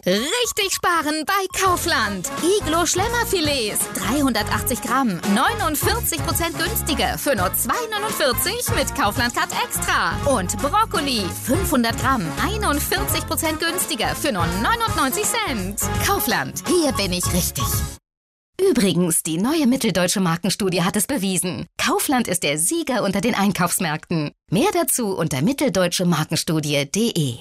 Richtig sparen bei Kaufland. Iglo Schlemmerfilets, 380 Gramm, 49% günstiger für nur 2,49 mit Kaufland Card Extra. Und Brokkoli, 500 Gramm, 41% günstiger für nur 99 Cent. Kaufland, hier bin ich richtig. Übrigens, die neue Mitteldeutsche Markenstudie hat es bewiesen. Kaufland ist der Sieger unter den Einkaufsmärkten. Mehr dazu unter mitteldeutschemarkenstudie.de.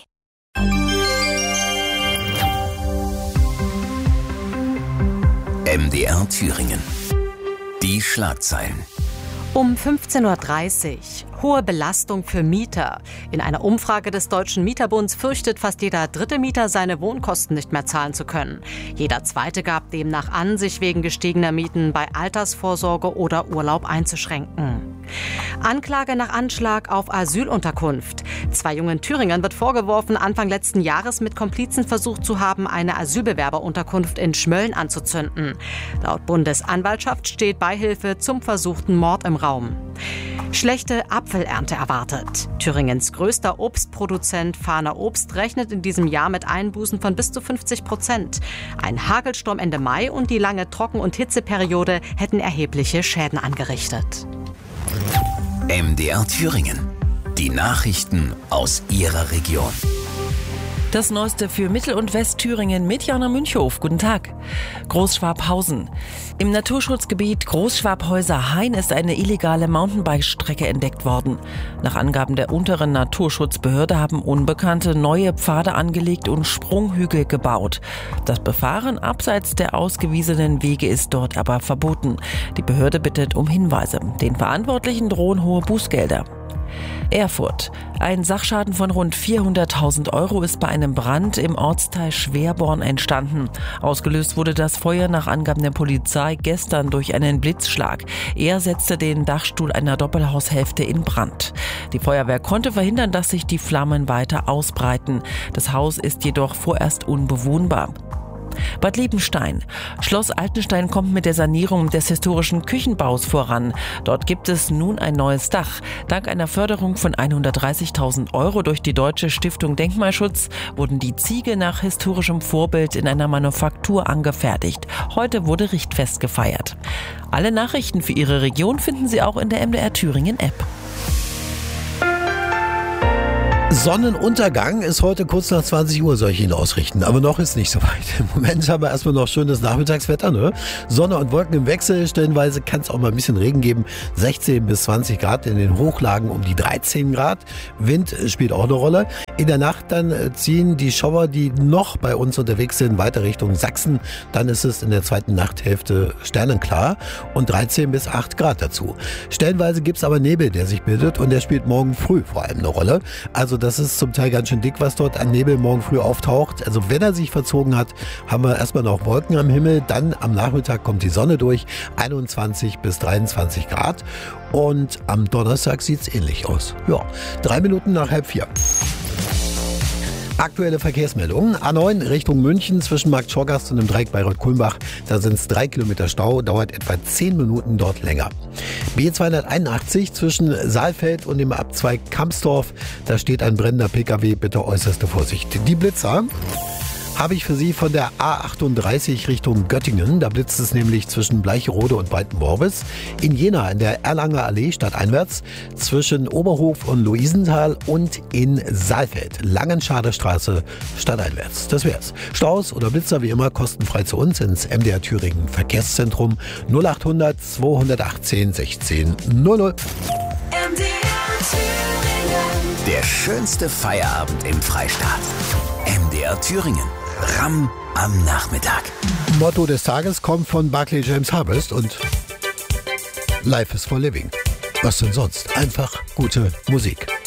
MDR Thüringen. Die Schlagzeilen. Um 15.30 Uhr. Hohe Belastung für Mieter. In einer Umfrage des Deutschen Mieterbunds fürchtet fast jeder dritte Mieter, seine Wohnkosten nicht mehr zahlen zu können. Jeder zweite gab demnach an, sich wegen gestiegener Mieten bei Altersvorsorge oder Urlaub einzuschränken. Anklage nach Anschlag auf Asylunterkunft. 2 jungen Thüringern wird vorgeworfen, Anfang letzten Jahres mit Komplizen versucht zu haben, eine Asylbewerberunterkunft in Schmölln anzuzünden. Laut Bundesanwaltschaft steht Beihilfe zum versuchten Mord im Raum. Schlechte Apfelernte erwartet. Thüringens größter Obstproduzent Fahner Obst rechnet in diesem Jahr mit Einbußen von bis zu 50%. Ein Hagelsturm Ende Mai und die lange Trocken- und Hitzeperiode hätten erhebliche Schäden angerichtet. MDR Thüringen. Die Nachrichten aus Ihrer Region. Das Neueste für Mittel- und Westthüringen mit Jana Münchow. Guten Tag. Großschwabhausen. Im Naturschutzgebiet Großschwabhäuser-Hain ist eine illegale Mountainbike-Strecke entdeckt worden. Nach Angaben der unteren Naturschutzbehörde haben Unbekannte neue Pfade angelegt und Sprunghügel gebaut. Das Befahren abseits der ausgewiesenen Wege ist dort aber verboten. Die Behörde bittet um Hinweise. Den Verantwortlichen drohen hohe Bußgelder. Erfurt. Ein Sachschaden von rund 400.000 € ist bei einem Brand im Ortsteil Schwerborn entstanden. Ausgelöst wurde das Feuer nach Angaben der Polizei gestern durch einen Blitzschlag. Er setzte den Dachstuhl einer Doppelhaushälfte in Brand. Die Feuerwehr konnte verhindern, dass sich die Flammen weiter ausbreiten. Das Haus ist jedoch vorerst unbewohnbar. Bad Liebenstein. Schloss Altenstein kommt mit der Sanierung des historischen Küchenbaus voran. Dort gibt es nun ein neues Dach. Dank einer Förderung von 130.000 € durch die Deutsche Stiftung Denkmalschutz wurden die Ziegel nach historischem Vorbild in einer Manufaktur angefertigt. Heute wurde Richtfest gefeiert. Alle Nachrichten für Ihre Region finden Sie auch in der MDR Thüringen App. Sonnenuntergang ist heute kurz nach 20 Uhr, soll ich Ihnen ausrichten. Aber noch ist nicht so weit. Im Moment haben wir erstmal noch schönes Nachmittagswetter, ne? Sonne und Wolken im Wechsel. Stellenweise kann es auch mal ein bisschen Regen geben. 16 bis 20 Grad, in den Hochlagen um die 13 Grad. Wind spielt auch eine Rolle. In der Nacht dann ziehen die Schauer, die noch bei uns unterwegs sind, weiter Richtung Sachsen. Dann ist es in der zweiten Nachthälfte sternenklar und 13 bis 8 Grad dazu. Stellenweise gibt es aber Nebel, der sich bildet und der spielt morgen früh vor allem eine Rolle. Also das ist zum Teil ganz schön dick, was dort an Nebel morgen früh auftaucht. Also wenn er sich verzogen hat, haben wir erstmal noch Wolken am Himmel. Dann am Nachmittag kommt die Sonne durch, 21 bis 23 Grad. Und am Donnerstag sieht es ähnlich aus. Ja, 3 Minuten nach 3:30. Aktuelle Verkehrsmeldungen. A9 Richtung München zwischen Markt Schorgast und dem Dreieck Bayreuth-Kulmbach. Da sind es 3 Kilometer Stau, dauert etwa 10 Minuten dort länger. B281 zwischen Saalfeld und dem Abzweig Kampsdorf. Da steht ein brennender Pkw, bitte äußerste Vorsicht. Die Blitzer habe ich für Sie von der A38 Richtung Göttingen. Da blitzt es nämlich zwischen Bleicherode und Breitenworbis. In Jena in der Erlanger Allee stadteinwärts zwischen Oberhof und Luisenthal und in Saalfeld. Langenscharder Straße stadteinwärts. Das wär's. Staus oder Blitzer wie immer kostenfrei zu uns ins MDR Thüringen Verkehrszentrum 0800 218 16 00. Der schönste Feierabend im Freistaat. MDR Thüringen. Ram am Nachmittag. Motto des Tages kommt von Barclay James Harvest und Life is for Living. Was denn sonst? Einfach gute Musik.